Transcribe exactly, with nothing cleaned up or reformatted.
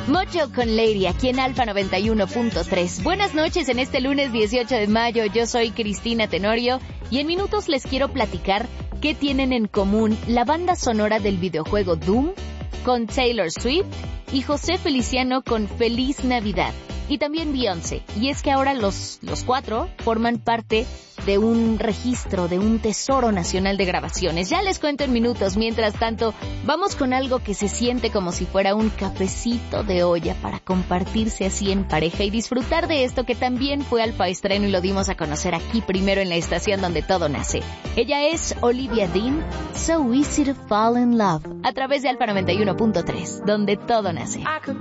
Mojo con Lady, aquí en Alfa noventa y uno punto tres. Buenas noches en este lunes dieciocho de mayo. Yo soy Cristina Tenorio y en minutos les quiero platicar qué tienen en común la banda sonora del videojuego Doom con Taylor Swift y José Feliciano con Feliz Navidad. Y también Beyoncé. Y es que ahora los, los cuatro forman parte de un registro, de un tesoro nacional de grabaciones. Ya les cuento en minutos. Mientras tanto, vamos con algo que se siente como si fuera un cafecito de olla para compartirse así en pareja y disfrutar de esto que también fue Alfa Estreno y lo dimos a conocer aquí primero en la estación donde todo nace. Ella es Olivia Dean, So Easy to Fall in Love, a través de Alfa noventa y uno punto tres, donde todo nace.